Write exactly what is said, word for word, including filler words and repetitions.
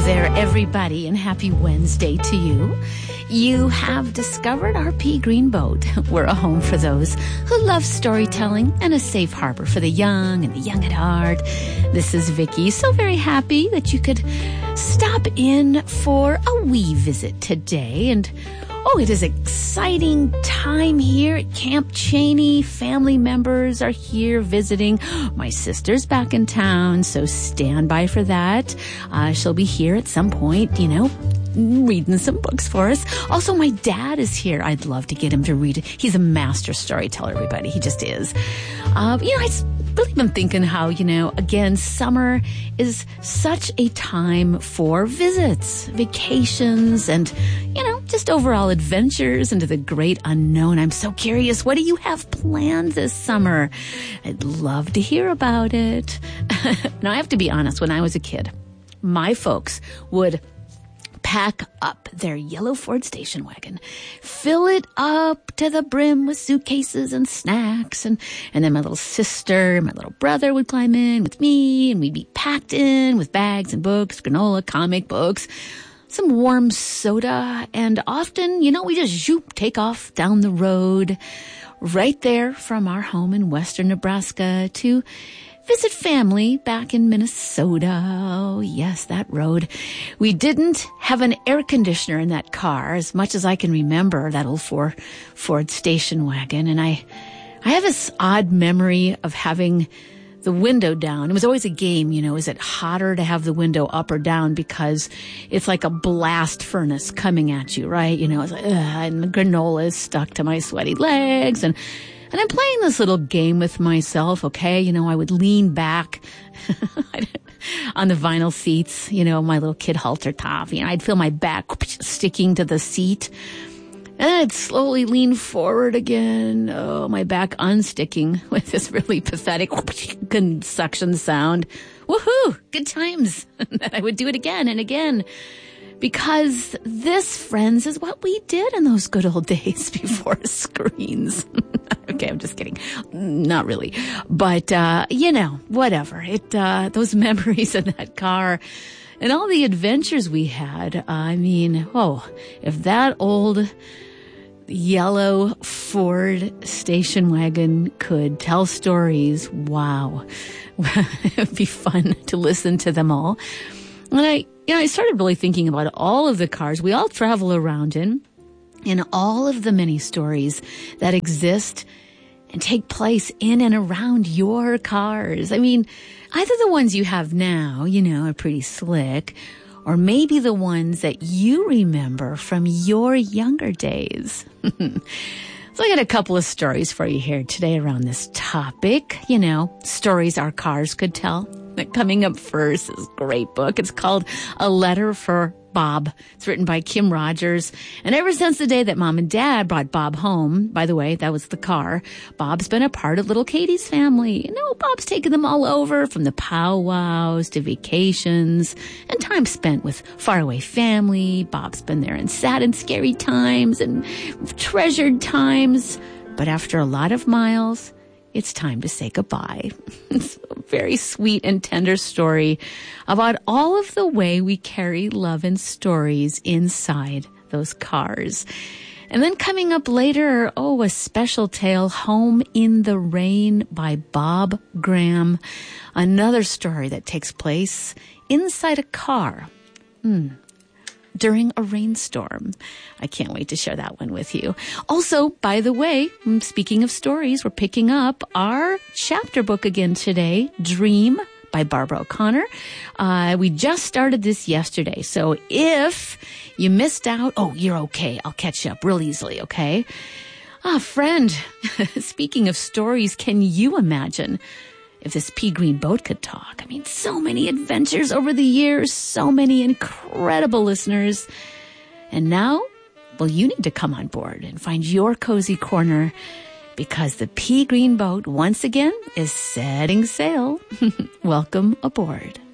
there, everybody, and happy Wednesday to you. You have discovered our Pea Green Boat. We're a home for those who love storytelling and a safe harbor for the young and the young at heart. This is Vicki. So very happy that you could stop in for a wee visit today. And oh, it is an exciting time here at Camp Cheney. Family members are here visiting. My sister's back in town, so stand by for that. Uh, she'll be here at some point, you know, reading some books for us. Also, my dad is here. I'd love to get him to read it. He's a master storyteller, everybody. He just is. Uh, you know, I really been thinking how, you know, again, summer is such a time for visits, vacations, and, you know, just overall adventures into the great unknown. I'm so curious. What do you have planned this summer? I'd love to hear about it. Now, I have to be honest. When I was a kid, my folks would pack up their yellow Ford station wagon, fill it up to the brim with suitcases and snacks, and, and then my little sister and my little brother would climb in with me, and we'd be packed in with bags and books, granola, comic books, some warm soda, and often, you know, we just zoop, take off down the road right there from our home in western Nebraska to visit family back in Minnesota. Oh, yes, that road. We didn't have an air conditioner in that car as much as I can remember, that old Ford, Ford station wagon. And I, I have this odd memory of having the window down. It was always a game, you know, is it hotter to have the window up or down? Because it's like a blast furnace coming at you, right? You know, it's like, ugh, and the granola is stuck to my sweaty legs, and And I'm playing this little game with myself, okay? You know, I would lean back on the vinyl seats, you know, my little kid halter top. You know, I'd feel my back sticking to the seat. And then I'd slowly lean forward again. Oh, my back unsticking with this really pathetic suction sound. Woohoo! Good times. And I would do it again and again. Because this, friends, is what we did in those good old days before screens. Okay, I'm just kidding. Not really. But, uh, you know, whatever. It, uh, those memories in that car and all the adventures we had. Uh, I mean, oh, if that old yellow Ford station wagon could tell stories, wow. It'd be fun to listen to them all. And I, you know, I started really thinking about all of the cars we all travel around in, and all of the many stories that exist and take place in and around your cars. I mean, either the ones you have now, you know, are pretty slick, or maybe the ones that you remember from your younger days. So I got a couple of stories for you here today around this topic. You know, stories our cars could tell. Coming up first is a great book. It's called A Letter for Bob. It's written by Kim Rogers. And ever since the day that Mom and Dad brought Bob home, by the way, that was the car, Bob's been a part of little Katie's family. You know, Bob's taken them all over, from the powwows to vacations and time spent with faraway family. Bob's been there in sad and scary times and treasured times. But after a lot of miles, it's time to say goodbye. It's a very sweet and tender story about all of the way we carry love and stories inside those cars. And then coming up later, oh, a special tale, Home in the Rain by Bob Graham. Another story that takes place inside a car. Hmm. During a rainstorm. I can't wait to share that one with you. Also, by the way, speaking of stories, we're picking up our chapter book again today, Dream by Barbara O'Connor. Uh, we just started this yesterday, so if you missed out, oh, you're okay. I'll catch you up real easily, okay? Ah, friend, speaking of stories, can you imagine if this pea green boat could talk? I mean, so many adventures over the years, so many incredible listeners. And now, well, you need to come on board and find your cozy corner, because the pea green boat once again is setting sail. Welcome aboard.